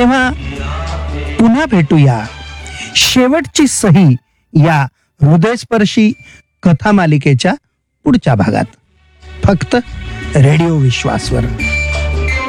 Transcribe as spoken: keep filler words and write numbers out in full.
तेव्हा पुन्हा भेटूया शेवटची सही या हृदयस्पर्शी कथा मालिकेच्या पुढच्या भागात, फक्त रेडिओ विश्वासवर.